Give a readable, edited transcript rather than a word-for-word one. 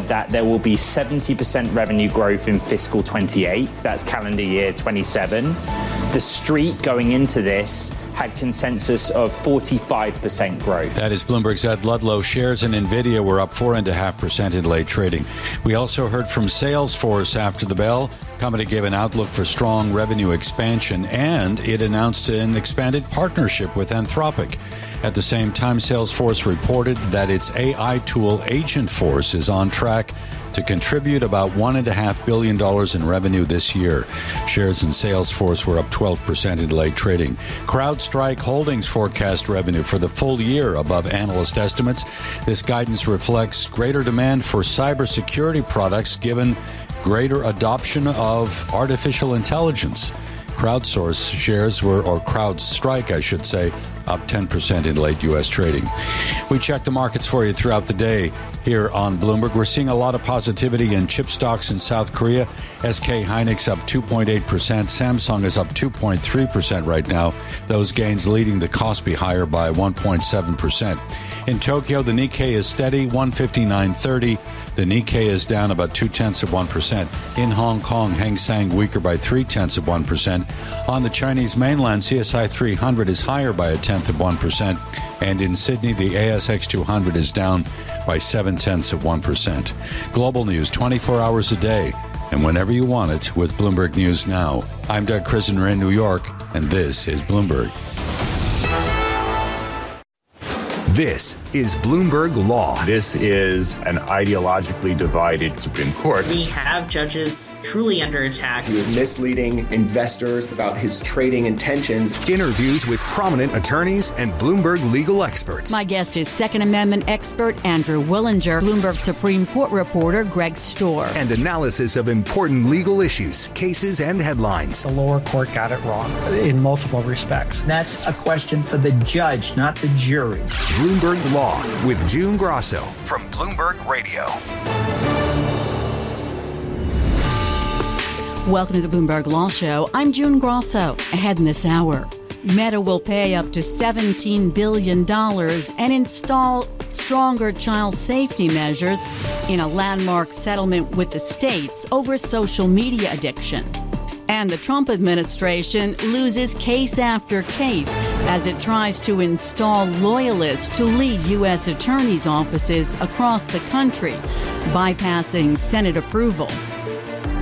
that there will be 70% revenue growth in fiscal 28. That's calendar year 27. The street going into this had consensus of 45% growth. That is Bloomberg's Ed Ludlow. Shares in NVIDIA were up 4.5% in late trading. We also heard from Salesforce after the bell. Company gave an outlook for strong revenue expansion, and it announced an expanded partnership with Anthropic. At the same time, Salesforce reported that its AI tool Agentforce is on track to contribute about $1.5 billion in revenue this year. Shares in Salesforce were up 12% in late trading. CrowdStrike Holdings forecast revenue for the full year above analyst estimates. This guidance reflects greater demand for cybersecurity products given greater adoption of artificial intelligence. CrowdStrike, I should say, up 10% in late U.S. trading. We check the markets for you throughout the day here on Bloomberg. We're seeing a lot of positivity in chip stocks in South Korea. SK Hynix up 2.8%. Samsung is up 2.3% right now. Those gains leading the Kospi higher by 1.7%. In Tokyo, the Nikkei is steady, 159.30. The Nikkei is down about 0.2%. In Hong Kong, Hang Seng weaker by 0.3%. On the Chinese mainland, CSI 300 is higher by 0.1%. And in Sydney, the ASX 200 is down by 0.7%. Global news 24 hours a day and whenever you want it with Bloomberg News Now. I'm Doug Krisner in New York, and this is Bloomberg. This is Bloomberg Law. This is an ideologically divided Supreme Court. We have judges truly under attack. He was misleading investors about his trading intentions. Interviews with prominent attorneys and Bloomberg legal experts. My guest is Second Amendment expert Andrew Willinger, Bloomberg Supreme Court reporter Greg Stohr. And analysis of important legal issues, cases, and headlines. The lower court got it wrong in multiple respects. That's a question for the judge, not the jury. Bloomberg Law with June Grosso from Bloomberg Radio. Welcome to the Bloomberg Law Show. I'm June Grosso. Ahead in this hour, Meta will pay up to $17 billion and install stronger child safety measures in a landmark settlement with the states over social media addiction. And the Trump administration loses case after case as it tries to install loyalists to lead U.S. attorneys' offices across the country, bypassing Senate approval.